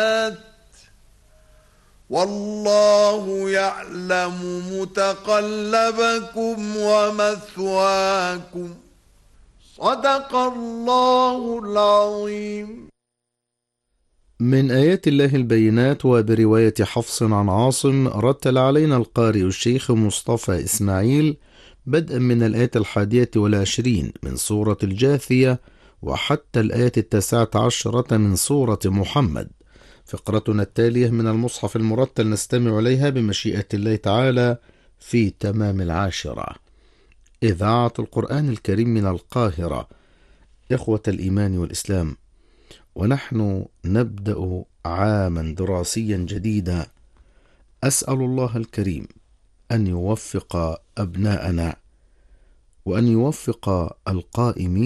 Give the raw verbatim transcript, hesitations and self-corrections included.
والله يعلم متقلبكم ومثواكم صدق الله العظيم. من آيات الله البينات. وبرواية حفص عن عاصم رتل علينا القارئ الشيخ مصطفى إسماعيل بدءا من الآية الحادية والعشرين من سورة الجاثية وحتى الآية التاسعة عشرة من سورة محمد. فقرتنا التالية من المصحف المرتل نستمع إليها بمشيئة الله تعالى في تمام العاشرة. إذاعة القرآن الكريم من القاهرة. إخوة الإيمان والإسلام، ونحن نبدأ عاما دراسيا جديدا. أسأل الله الكريم أن يوفق أبناءنا وأن يوفق القائمين